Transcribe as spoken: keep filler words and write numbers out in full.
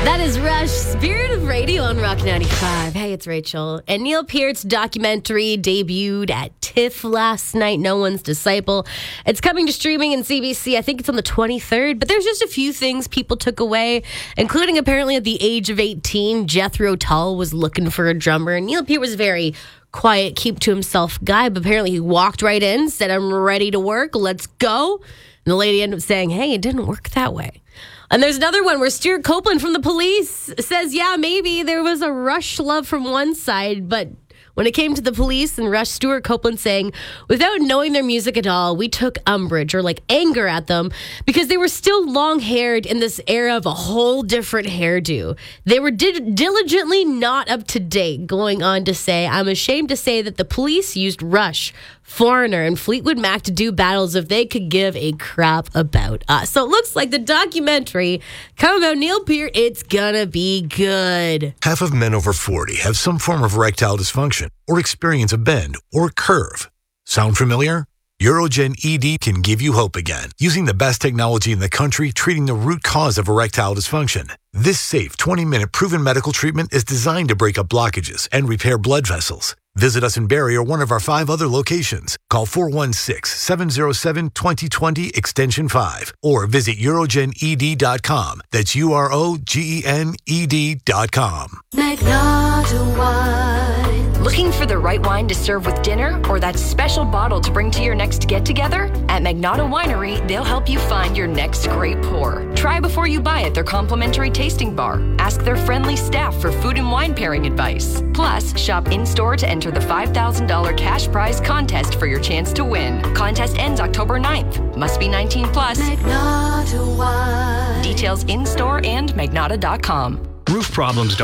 That is Rush, Spirit of Radio on Rock ninety-five. Hey, it's Rachel. And Neil Peart's documentary debuted at TIFF last night, No One's Disciple. It's coming to streaming in C B C. I think it's on the twenty-third. But there's just a few things people took away, including apparently at the age of eighteen, Jethro Tull was looking for a drummer. And Neil Peart was very quiet, keep to himself guy. But apparently he walked right in, said, I'm ready to work. Let's go. And the lady ended up saying, hey, it didn't work that way. And there's another one where Stuart Copeland from The Police says, yeah, maybe there was a Rush love from one side, but when it came to the Police and Rush, Stuart Copeland saying, without knowing their music at all, we took umbrage or like anger at them because they were still long-haired in this era of a whole different hairdo. They were di- diligently not up to date, going on to say, I'm ashamed to say that the Police used Rush, Foreigner, and Fleetwood Mac to do battles if they could give a crap about us. So it looks like the documentary coming about Neil Peart, it's gonna be good. Half of men over forty have some form of erectile dysfunction or experience a bend or curve. Sound familiar? Urogen E D can give you hope again, using the best technology in the country treating the root cause of erectile dysfunction. This safe twenty-minute proven medical treatment is designed to break up blockages and repair blood vessels. Visit us in Barrie or one of our five other locations. Call four one six, seven zero seven, two zero two zero extension five or visit urogen e d dot com. That's U R O G E N E D dot com. Magnata Wine. Looking for the right wine to serve with dinner or that special bottle to bring to your next get-together? At Magnata Winery, they'll help you find your next great pour. Try before you buy at their complimentary tasting bar. Ask their friendly staff for food and wine pairing advice. Plus, shop in-store to enter the five thousand dollars cash prize contest for your chance to win. Contest ends October ninth. Must be nineteen plus. Magnata Wine. Details in-store and magnata dot com. Roof problems don't